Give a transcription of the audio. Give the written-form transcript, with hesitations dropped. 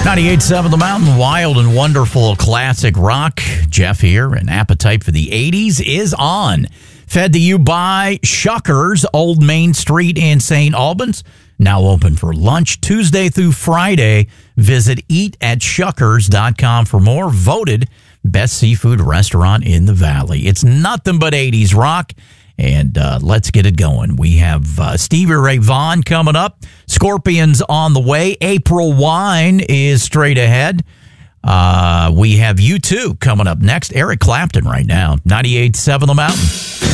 98.7 The Mountain, wild and wonderful classic rock. Jeff here, and Appetite for the 80s is on. Fed to you by Shuckers, Old Main Street in St. Albans. Now open for lunch Tuesday through Friday. Visit eatatshuckers.com for more. Voted best seafood restaurant in the Valley. It's nothing but 80s rock. And let's get it going. We have Stevie Ray Vaughan coming up. Scorpions on the way. April Wine is straight ahead. We have U2 coming up next. Eric Clapton right now. 98.7 The Mountain.